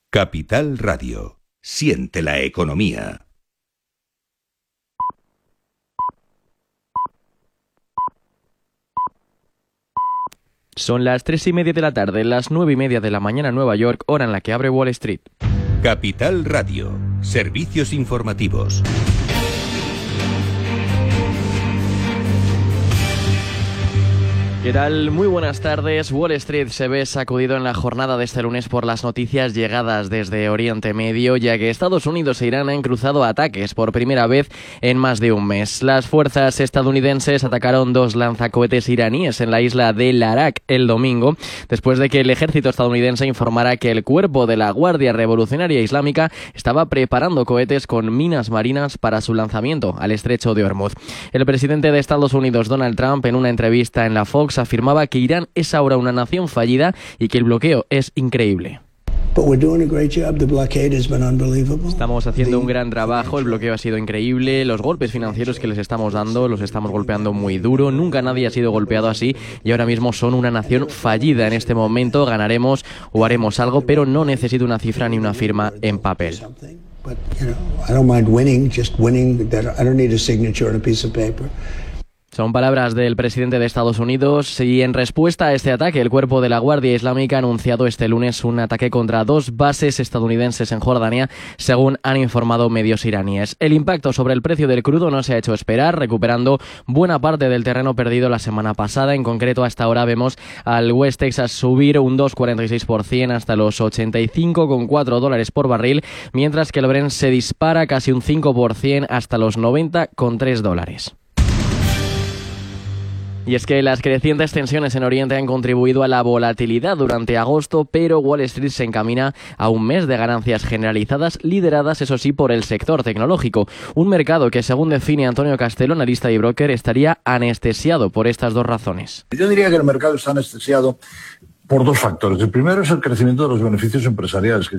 Capital Radio. Siente la economía. Son las 3:30 de la tarde, las 9:30 de la mañana en Nueva York, hora en la que abre Wall Street. Capital Radio. Servicios informativos. ¿Qué tal? Muy buenas tardes. Wall Street se ve sacudido en la jornada de este lunes por las noticias llegadas desde Oriente Medio, ya que Estados Unidos e Irán han cruzado ataques por primera vez en más de un mes. Las fuerzas estadounidenses atacaron 2 lanzacohetes iraníes en la isla de Larak el domingo, después de que el ejército estadounidense informara que el cuerpo de la Guardia Revolucionaria Islámica estaba preparando cohetes con minas marinas para su lanzamiento al estrecho de Hormuz. El presidente de Estados Unidos, Donald Trump, en una entrevista en la Fox, afirmaba que Irán es ahora una nación fallida y que el bloqueo es increíble. Estamos haciendo un gran trabajo, el bloqueo ha sido increíble, los golpes financieros que les estamos dando los estamos golpeando muy duro, nunca nadie ha sido golpeado así y ahora mismo son una nación fallida. En este momento ganaremos o haremos algo, pero no necesito una cifra ni una firma en papel. Son palabras del presidente de Estados Unidos y en respuesta a este ataque, el cuerpo de la Guardia Islámica ha anunciado este lunes un ataque contra 2 bases estadounidenses en Jordania, según han informado medios iraníes. El impacto sobre el precio del crudo no se ha hecho esperar, recuperando buena parte del terreno perdido la semana pasada. En concreto, hasta ahora vemos al West Texas subir un 2,46% hasta los $85,4 por barril, mientras que el Brent se dispara casi un 5% hasta los $90,3. Y es que las crecientes tensiones en Oriente han contribuido a la volatilidad durante agosto, pero Wall Street se encamina a un mes de ganancias generalizadas, lideradas, eso sí, por el sector tecnológico. Un mercado que, según define Antonio Castelo, analista y broker, estaría anestesiado por estas 2 razones. Yo diría que el mercado está anestesiado por 2 factores. El primero es el crecimiento de los beneficios empresariales, que